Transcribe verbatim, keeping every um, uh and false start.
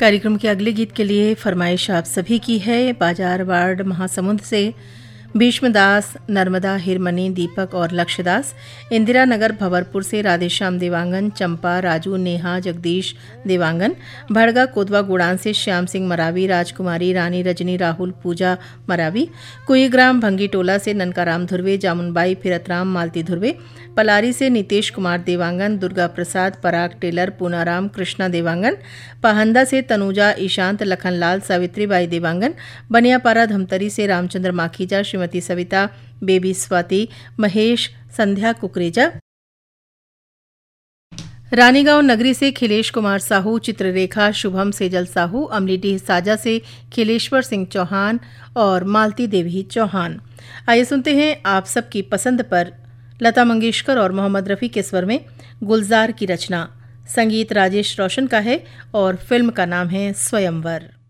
कार्यक्रम के अगले गीत के लिए फरमाइश आप सभी की है। बाजार वार्ड महासमुंद से भीष्मदास, नर्मदा, हिरमनी, दीपक और लक्ष्यदास। इंदिरा नगर भंवरपुर से राधेश्याम देवांगन, चंपा, राजू, नेहा, जगदीश देवांगन। भड़गा कोतवा गुड़ान से श्याम सिंह मरावी, राजकुमारी, रानी, रजनी, राहुल, पूजा मरावी। कुईग्राम भंगीटोला से ननकाराम धुर्वे, जामुनबाई, फिरतराम, मालती धुर्वे। पलारी से नीतीश कुमार देवांगन, दुर्गा प्रसाद, पराग टेलर, पूनाराम, कृष्णा देवांगन। पहंदा से तनुजा, ईशांत, लखनलाल, सावित्रीबाई देवांगन। बनियापारा धमतरी से रामचंद्र माखीजा, श्रीमती सविता, बेबी स्वाति, महेश, संध्या कुकरेजा। रानीगांव नगरी से खिलेश कुमार साहू, चित्ररेखा, शुभम, सेजल साहू। अमलीडीह साजा से खिलेश्वर सिंह चौहान और मालती देवी चौहान। आइए सुनते हैं आप सबकी पसंद पर लता मंगेशकर और मोहम्मद रफ़ी के स्वर में गुलजार की रचना। संगीत राजेश रोशन का है और फिल्म का नाम है स्वयंवर।